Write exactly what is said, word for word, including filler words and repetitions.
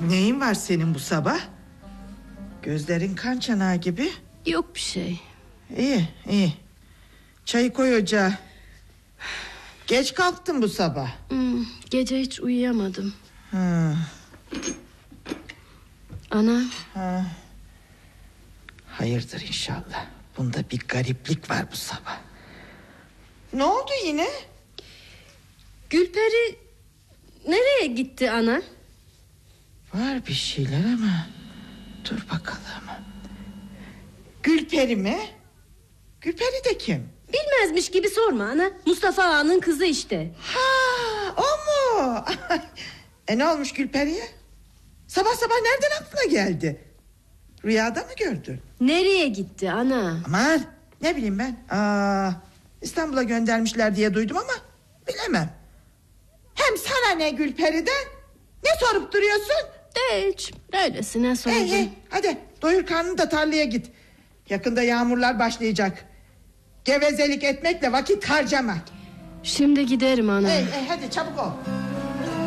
Neyin var senin bu sabah? Gözlerin kan çanağı gibi. Yok bir şey. İyi iyi. Çayı koy ocağa. Geç kalktın bu sabah. Hmm, gece hiç uyuyamadım. Ha. Ana. Ha. Hayırdır inşallah. Bunda bir gariplik var bu sabah. Ne oldu yine? Gülperi nereye gitti ana? Var bir şeyler ama dur bakalım. Gülperi mi? Gülperi de kim? Bilmezmiş gibi sorma ana. Mustafa Ağa'nın kızı işte. Ha, o mu? E ne olmuş Gülperi'ye? Sabah sabah nereden aklına geldi? Rüyada mı gördün? Nereye gitti ana? Aman ne bileyim ben. Aa, İstanbul'a göndermişler diye duydum ama bilemem. Hem sana ne Gülperi'den? Ne sorup duruyorsun? Hiç öylesine sordum. Hey, hey, hadi doyur karnını da tarlaya git. Yakında yağmurlar başlayacak. Gevezelik etmekle vakit harcama. Şimdi giderim ana. Hey, hey, hadi çabuk ol.